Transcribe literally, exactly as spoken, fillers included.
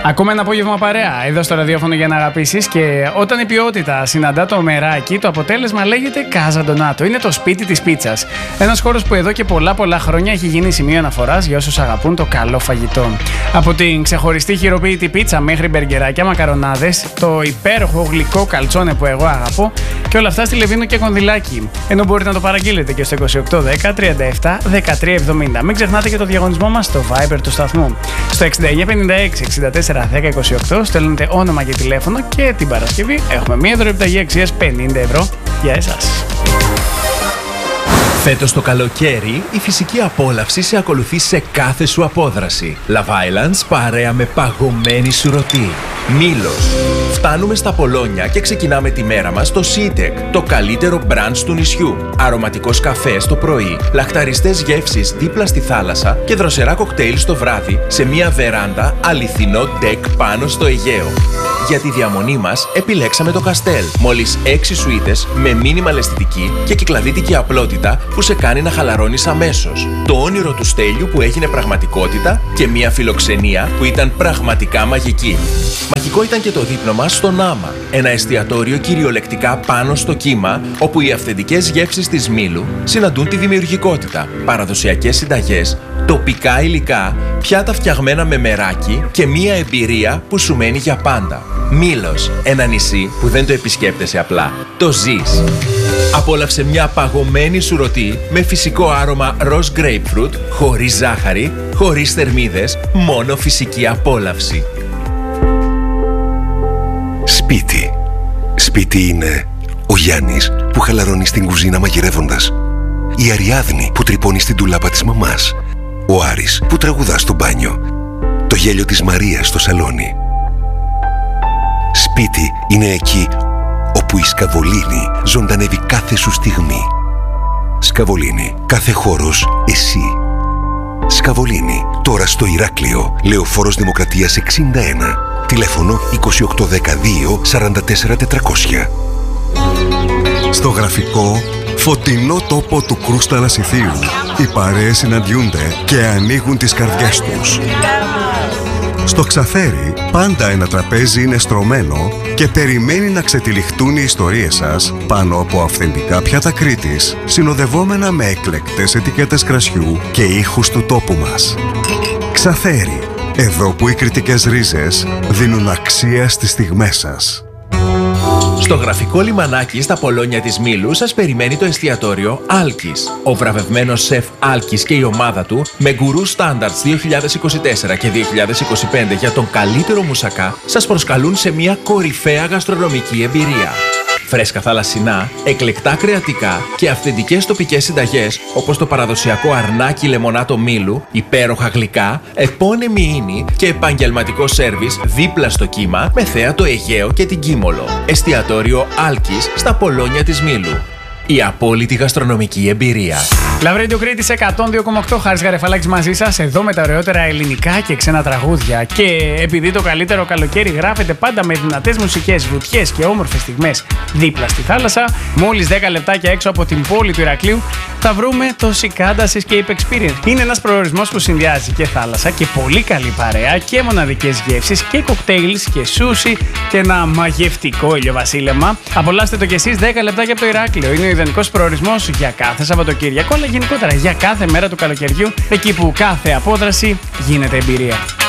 Ακόμα ένα απόγευμα παρέα εδώ στο ραδιόφωνο για να αγαπήσεις, και όταν η ποιότητα συναντά το μεράκι, το αποτέλεσμα λέγεται Casa Donato. Είναι το σπίτι της πίτσας. Ένας χώρος που εδώ και πολλά πολλά χρόνια έχει γίνει σημείο αναφοράς για όσους αγαπούν το καλό φαγητό. Από την ξεχωριστή χειροποίητη πίτσα μέχρι μπεργκεράκια, μακαρονάδες, το υπέροχο γλυκό καλτσόνε που εγώ αγαπώ, και όλα αυτά στη Λεβίνο και Κονδυλάκη. Ενώ μπορείτε να το παραγγείλετε και στο είκοσι οκτώ δέκα τριάντα επτά δεκατρία εβδομήντα. Μην ξεχνάτε και το διαγωνισμό μας στο Viber του σταθμού. Στο εξήντα εννιά πενήντα έξι εξήντα τέσσερα δέκα είκοσι οκτώ στέλνετε όνομα και τηλέφωνο, και την Παρασκευή έχουμε μία δωρεοπιταγή αξίας πενήντα ευρώ για εσάς. Φέτος το καλοκαίρι, η φυσική απόλαυση σε ακολουθεί σε κάθε σου απόδραση. Love Islands παρέα με παγωμένη σουρωτή. Μήλος. Φτάνουμε στα Πολόνια και ξεκινάμε τη μέρα μας στο Σίτεκ, το καλύτερο μπραντς του νησιού. Αρωματικός καφές το πρωί, λαχταριστές γεύσεις δίπλα στη θάλασσα και δροσερά κοκτέιλ στο βράδυ σε μια βεράντα αληθινό ντεκ πάνω στο Αιγαίο. Για τη διαμονή μας επιλέξαμε το Καστέλ. Μόλις έξι σουίτες με μίνιμαλ αισθητική και κυκλαδίτικη απλότητα που σε κάνει να χαλαρώνεις αμέσως. Το όνειρο του Στέλιου που έγινε πραγματικότητα και μια φιλοξενία που ήταν πραγματικά μαγική. Μαγικό ήταν και το δείπνο μας στο Νάμα, ένα εστιατόριο κυριολεκτικά πάνω στο κύμα, όπου οι αυθεντικές γεύσεις της Μήλου συναντούν τη δημιουργικότητα, παραδοσιακές συνταγές, τοπικά υλικά, πιάτα φτιαγμένα με μεράκι και μια εμπειρία που σου μένει για πάντα. Μήλος, ένα νησί που δεν το επισκέπτεσαι απλά, το ζεις. Απόλαυσε μια παγωμένη σουρωτή με φυσικό άρωμα ροζ grapefruit, χωρίς ζάχαρη, χωρίς θερμίδες, μόνο φυσική απόλαυση. Σπίτι. Σπίτι είναι ο Γιάννης που χαλαρώνει στην κουζίνα μαγειρεύοντας, η Αριάδνη που τρυπώνει στην τουλάπα της μαμάς, ο Άρης που τραγουδά στο μπάνιο, το γέλιο της Μαρίας στο σαλόνι. Σπίτι είναι εκεί όπου η Σκαβολίνη ζωντανεύει κάθε σου στιγμή. Σκαβολίνη, κάθε χώρος εσύ. Σκαβολίνη, τώρα στο Ηράκλειο, Λεωφόρος Δημοκρατίας εξήντα ένα. Τηλέφωνο είκοσι οκτώ δεκαδύο σαράντα τέσσερα τετρακόσια. Στο γραφικό, φωτεινό τόπο του Κρούστα Λασιθίου, οι παρέες συναντιούνται και ανοίγουν τις καρδιές τους. Στο Ξαφέρι, πάντα ένα τραπέζι είναι στρωμένο και περιμένει να ξετυλιχτούν οι ιστορίες σας πάνω από αυθεντικά πιάτα Κρήτης, συνοδευόμενα με εκλεκτές ετικέτες κρασιού και ήχους του τόπου μας. Ξαφέρι, εδώ που οι κρητικές ρίζες δίνουν αξία στις στιγμές σας. Στο γραφικό λιμανάκι στα Πολόνια της Μήλου σας περιμένει το εστιατόριο Άλκης. Ο βραβευμένος σεφ Άλκης και η ομάδα του, με γκουρού στάνταρτς δύο χιλιάδες είκοσι τέσσερα και δύο χιλιάδες είκοσι πέντε για τον καλύτερο μουσακά, σας προσκαλούν σε μια κορυφαία γαστρονομική εμπειρία. Φρέσκα θαλασσινά, εκλεκτά κρεατικά και αυθεντικές τοπικές συνταγές, όπως το παραδοσιακό αρνάκι λεμονάτο Μήλου, υπέροχα γλυκά, επώνυμη ίνη και επαγγελματικό σέρβις δίπλα στο κύμα με θέα το Αιγαίο και την Κίμολο. Εστιατόριο Άλκης στα Πολόνια της Μήλου. Η απόλυτη γαστρονομική εμπειρία. Love Radio Κρήτης εκατόν δύο κόμμα οκτώ, Χάρης Γαρεφαλάκης μαζί σας, εδώ με τα ωραιότερα ελληνικά και ξένα τραγούδια. Και επειδή το καλύτερο καλοκαίρι γράφεται πάντα με δυνατές μουσικές, βουτιές και όμορφες στιγμές δίπλα στη θάλασσα, μόλις δέκα λεπτάκια έξω από την πόλη του Ηρακλείου θα βρούμε το Cicada Escape Experience. Είναι ένας προορισμός που συνδυάζει και θάλασσα και πολύ καλή παρέα και μοναδικές γεύσεις και κοκτέιλς και σούσι και ένα μαγευτικό ηλιοβασίλεμα. Απολαύστε το κι εσείς δέκα λεπτάκια από το Ηράκλειο. Είναι ο ιδανικός προορισμός για κάθε Σαββατοκύριακο, αλλά γενικότερα για κάθε μέρα του καλοκαιριού, εκεί που κάθε απόδραση γίνεται εμπειρία.